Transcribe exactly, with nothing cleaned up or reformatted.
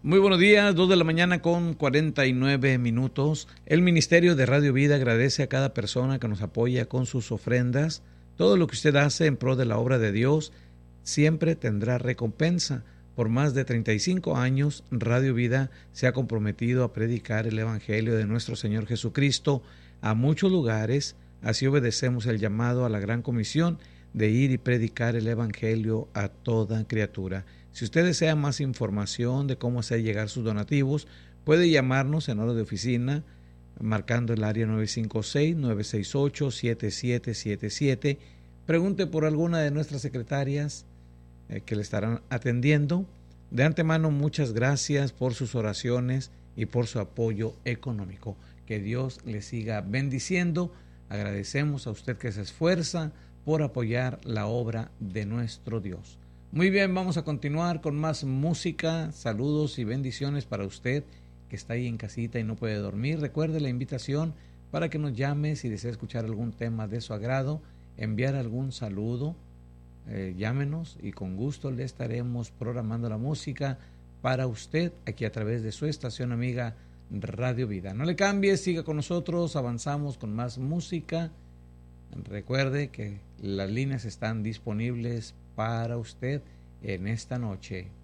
Muy buenos días, dos de la mañana con cuarenta y nueve minutos. El Ministerio de Radio Vida agradece a cada persona que nos apoya con sus ofrendas. Todo lo que usted hace en pro de la obra de Dios siempre tendrá recompensa. Por más de treinta y cinco años, Radio Vida se ha comprometido a predicar el Evangelio de nuestro Señor Jesucristo a muchos lugares. Así obedecemos el llamado a la gran comisión de ir y predicar el Evangelio a toda criatura. Si usted desea más información de cómo hacer llegar sus donativos, puede llamarnos en hora de oficina, marcando el área nueve cinco seis, nueve seis ocho, siete siete siete siete. Pregunte por alguna de nuestras secretarias eh, que le estarán atendiendo. De antemano, muchas gracias por sus oraciones y por su apoyo económico. Que Dios le siga bendiciendo. Agradecemos a usted que se esfuerza por apoyar la obra de nuestro Dios. Muy bien, vamos a continuar con más música. Saludos y bendiciones para usted que está ahí en casita y no puede dormir. Recuerde la invitación para que nos llame si desea escuchar algún tema de su agrado, enviar algún saludo. Eh, llámenos y con gusto le estaremos programando la música para usted aquí a través de su estación amiga Radio Vida. No le cambie, siga con nosotros, avanzamos con más música. Recuerde que las líneas están disponibles para usted en esta noche.